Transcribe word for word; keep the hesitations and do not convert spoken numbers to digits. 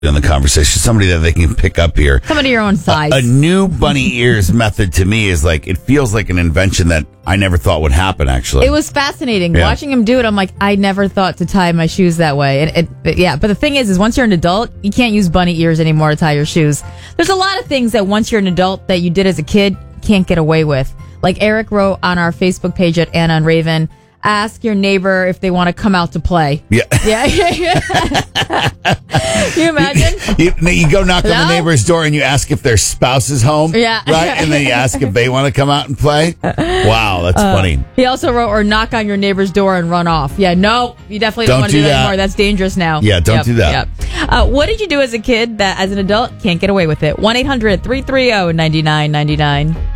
in the conversation, somebody that they can pick up here. Somebody your own size. A, a new bunny ears method to me is like, it feels like an invention that I never thought would happen, actually. It was fascinating. Yeah. Watching him do it, I'm like, I never thought to tie my shoes that way. And it, it, yeah, but the thing is, is once you're an adult, you can't use bunny ears anymore to tie your shoes. There's a lot of things that once you're an adult that you did as a kid, can't get away with. Like Eric wrote on our Facebook page at Anna and Raven, ask your neighbor if they want to come out to play. Yeah. Yeah. Can you imagine? You, you go knock on Hello? the neighbor's door and you ask if their spouse is home. Yeah. Right? And then you ask if they want to come out and play. Wow, that's Uh, funny. He also wrote, or knock on your neighbor's door and run off. Yeah, no, you definitely don't, Don't want to do do that, that. anymore. That's dangerous now. Yeah, don't Yep, do that. Yep. Uh, what did you do as a kid that as an adult can't get away with it? one eight hundred three three zero nine nine nine nine